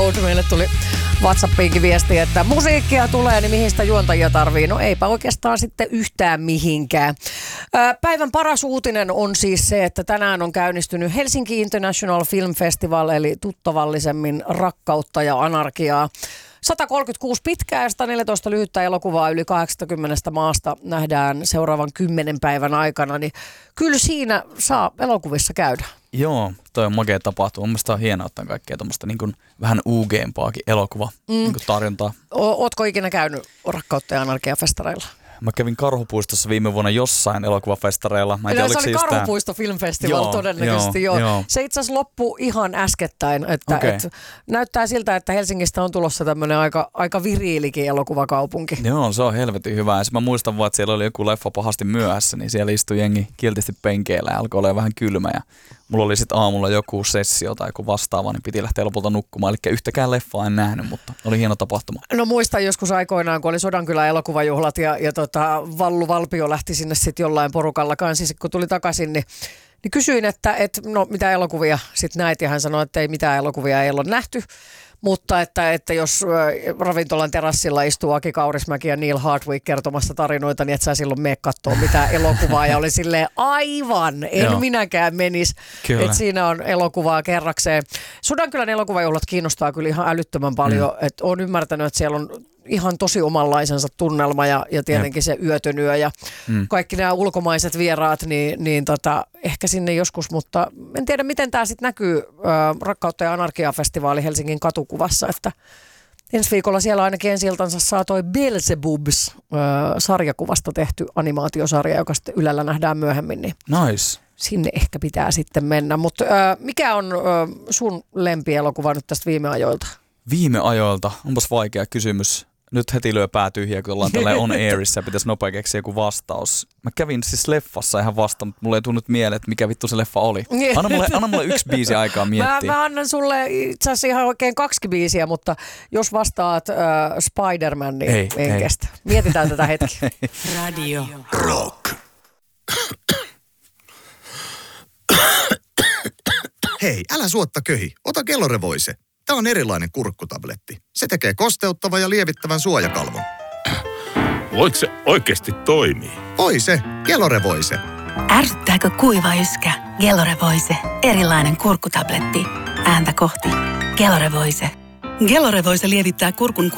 Road. Meille tuli WhatsAppiinkin viesti, että musiikkia tulee, niin mihin sitä juontajia tarvii? No eipä oikeastaan sitten yhtään mihinkään. Päivän paras uutinen on siis se, että tänään on käynnistynyt Helsinki International Film Festival, eli tuttavallisemmin Rakkautta ja anarkiaa. 136 pitkää ja 114 lyhyttä elokuvaa yli 80 maasta nähdään seuraavan 10 päivän aikana, niin kyllä siinä saa elokuvissa käydä. Joo, toi on makea tapahtuma. Mielestäni on hienoa ottaa kaikkea tuommoista niin vähän uugeempaakin niin tarjontaa. Ootko ikinä käynyt Rakkautta ja anarkia-festareilla? Mä kävin Karhupuistossa viime vuonna jossain elokuvafestareilla. Mä en tiedä, se oli Karhupuisto Film Festival todennäköisesti. Joo. Se itse asiassa loppui ihan äskettäin. Että näyttää siltä, että Helsingistä on tulossa tämmöinen aika viriilikin elokuvakaupunki. Joo, se on helvetin hyvä. Ja mä muistan vaan, että siellä oli joku leffa pahasti myöhässä, niin siellä istui jengi kiltisti penkeillä ja alkoi olla vähän kylmä. Ja mulla oli sitten aamulla joku sessio tai joku vastaava, niin piti lähteä lopulta nukkumaan. Eli yhtäkään leffaa en nähnyt, mutta oli hieno tapahtuma. No muistan joskus aikoinaan, kun oli Sodankylän elokuvajuhlat ja Vallu Valpio lähti sinne sitten jollain porukalla kanssa. Kun tuli takaisin, niin kysyin, että no mitä elokuvia sitten näit, ja hän sanoi, että ei mitään elokuvia ei ole nähty. Mutta että jos ravintolan terassilla istuu Aki Kaurismäki ja Neil Hardwick kertomassa tarinoita, niin et sä silloin mene katsoa mitään elokuvaa. Ja oli silleen aivan, en minäkään menisi. Että siinä on elokuvaa kerrakseen. Sodankylän elokuvajuhlat kiinnostaa kyllä ihan älyttömän paljon. Että olen ymmärtänyt, että siellä on ihan tosi omanlaisensa tunnelma ja tietenkin se yötön ja kaikki nämä ulkomaiset vieraat, niin ehkä sinne joskus, mutta en tiedä miten tämä sitten näkyy Rakkautta ja anarkia-festivaali Helsingin katukuvassa, että ensi viikolla siellä ainakin ensi-iltansa saa toi Beelzebubs sarjakuvasta tehty animaatiosarja, joka sitten Ylellä nähdään myöhemmin, niin nice. Sinne ehkä pitää sitten mennä, mutta mikä on sun lempielokuva nyt tästä viime ajoilta? Viime ajoilta? Onpas vaikea kysymys. Nyt heti lyö pää tyhjää, kun ollaan tälleen on airissa ja pitäisi nopea keksiä joku vastaus. Mä kävin siis leffassa ihan vasta, mutta mulle ei tullut mieleen, että mikä vittu se leffa oli. Anna mulle yksi biisi aikaa miettiä. Mä annan sulle itse asiassa ihan oikein 2 biisiä, mutta jos vastaat Spider-Man, niin en kestä. Mietitään tätä hetki. Radio Rock. Hei, älä suotta köhi. Ota Kellorevoise. Tämä on erilainen kurkkutabletti. Se tekee kosteuttavan ja lievittävän suojakalvon. Voiko se oikeasti toimii? Voi se. Kellorevoise. Ärsyttääkö kuiva yskä? Kellorevoise. Erilainen kurkkutabletti. Ääntä kohti. Kellorevoise. Kellorevoise lievittää kurkun